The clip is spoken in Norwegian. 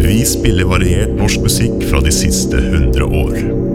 Vi spiller variert norsk musikk fra de siste 100 år.